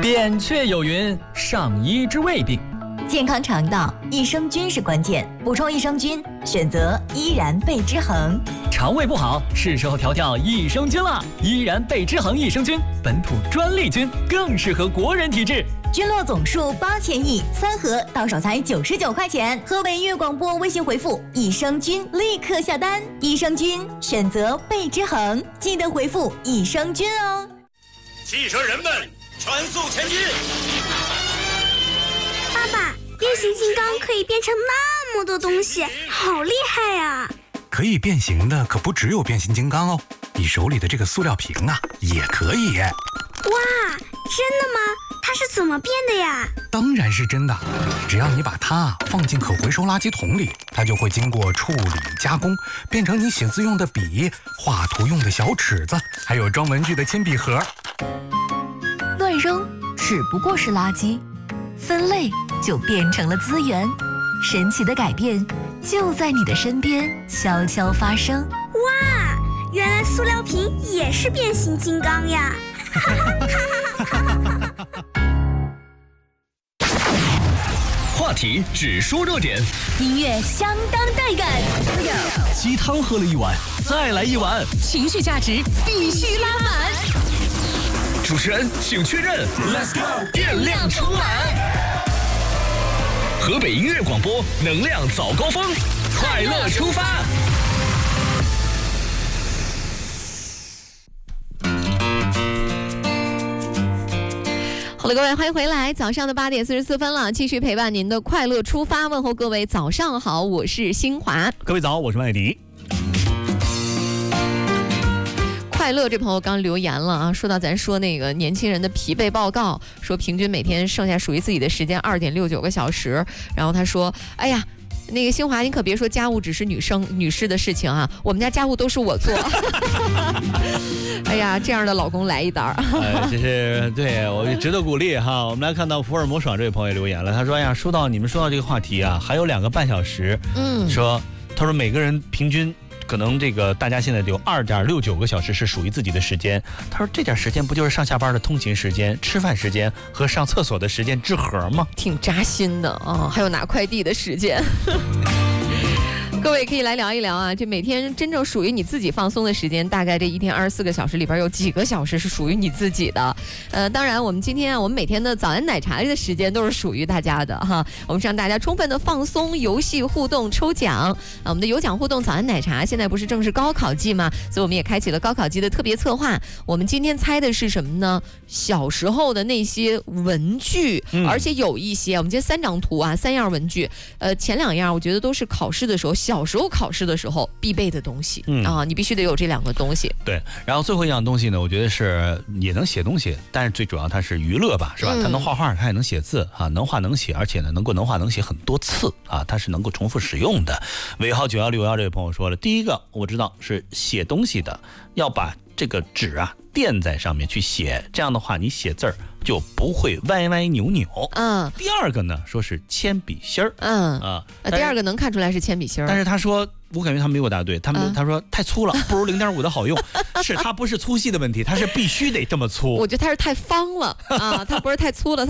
扁鹊有云：上医治未病。 健康肠道，益生菌是关键。补充益生菌，选择依然贝之恒。 肠胃不好，是时候调调益生菌了。依然贝之恒益生菌，本土专利菌，更适合国人体质。 菌落总数8000亿，3盒到手才99块钱。河北音乐广播微信回复益生菌，立刻下单。益生菌选择贝之恒，记得回复益生菌哦。 汽车人们，全速前进！ 爸爸，变形金刚可以变成那么多东西，好厉害呀！ 可以变形的可不只有变形金刚哦，你手里的这个塑料瓶啊，也可以。 哇，真的吗？它是怎么变的呀？ 当然是真的，只要你把它放进可回收垃圾桶里，它就会经过处理加工，变成你写字用的笔、画图用的小尺子，还有装文具的铅笔盒。 乱扔只不过是垃圾，分类就变成了资源。神奇的改变就在你的身边悄悄发生。 哇，原来塑料瓶也是变形金刚呀！ 话题只说热点， 音乐相当带感， 鸡汤喝了一碗，再来一碗， 情绪价值必须拉满。 主持人请确认 ，Let's go， 电量充满。河北音乐广播，能量早高峰，快乐出发。 好了，各位，欢迎回来。早上的8点44分了，继续陪伴您的快乐出发。问候各位，早上好，我是新华。 各位早，我是麦迪。 快乐这朋友刚留言了啊，说到咱说那个年轻人的疲惫报告，说平均每天剩下属于自己的时间2.69个小时。然后他说，哎呀，那个新华，你可别说家务只是女士的事情啊，我们家家务都是我做。哎呀，这样的老公来一单。 这是对我值得鼓励哈。我们来看到福尔摩爽这位朋友留言了，他说：“哎呀，你们说到这个话题啊，还有2个半小时。他说每个人平均。”可能这个大家现在有2.69个小时是属于自己的时间。他说这点时间不就是上下班的通勤时间、吃饭时间和上厕所的时间之和吗？ 挺扎心的啊，还有拿快递的时间。各位可以来聊一聊啊，这每天真正属于你自己放松的时间，大概这一天24个小时里边有几个小时是属于你自己的？当然我们今天啊，我们每天的早安奶茶的时间都是属于大家的哈。我们让大家充分的放松，游戏互动抽奖。我们的有奖互动早安奶茶现在不是正是高考季吗？所以我们也开启了高考季的特别策划。我们今天猜的是什么呢？小时候的那些文具，而且有一些，我们今天3张图啊，3样文具。前2样我觉得都是考试的时候，小时候考试的时候必备的东西你必须得有这2个东西。 对，然后最后一样东西呢，我觉得是也能写东西，但是最主要它是娱乐吧，是吧？它能画画，它也能写字啊，能画能写，而且呢能画能写很多次啊，它是能够重复使用的。尾号9161这位朋友说了，第一个我知道是写东西的，要把这个纸啊垫在上面去写，这样的话你写字儿就不会歪歪扭扭。第二个呢，说是铅笔芯儿。 第二个能看出来是铅笔芯儿， 但是他说，我感觉他没有答对，他说太粗了，不如0.5的好用。是它不是粗细的问题，它是必须得这么粗。 我觉得它是太方了啊，它不是太粗了。